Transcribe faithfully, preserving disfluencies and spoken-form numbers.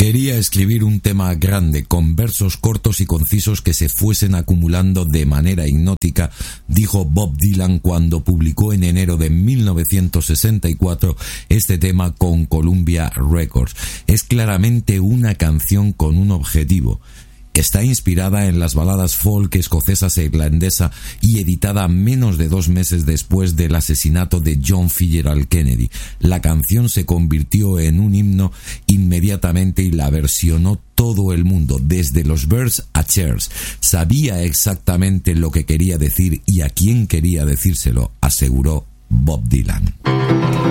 Quería escribir un tema grande, con versos cortos y concisos que se fuesen acumulando de manera hipnótica, dijo Bob Dylan cuando publicó en enero de mil novecientos sesenta y cuatro este tema con Columbia Records. Es claramente una canción con un objetivo. Está inspirada en las baladas folk escocesas e irlandesa y editada menos de dos meses después del asesinato de John Fitzgerald Kennedy. La canción se convirtió en un himno inmediatamente y la versionó todo el mundo, desde los Byrds a Cher. Sabía exactamente lo que quería decir y a quién quería decírselo, aseguró Bob Dylan.